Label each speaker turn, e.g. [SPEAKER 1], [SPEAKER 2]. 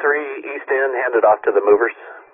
[SPEAKER 1] 3 East End, handed off to the movers.